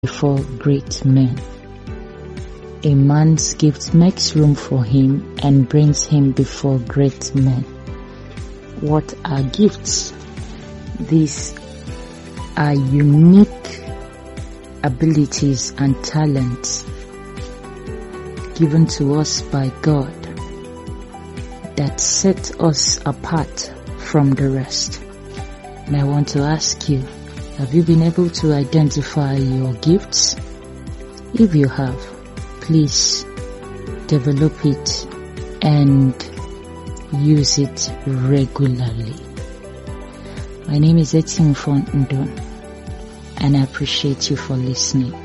before great men. A man's gift makes room for him and brings him before great men. What are gifts? These are unique abilities and talents given to us by God that set us apart from the rest. And I want to ask you, have you been able to identify your gifts? If you have, please develop it and use it regularly. My name is Etienne Fontendon, and I appreciate you for listening.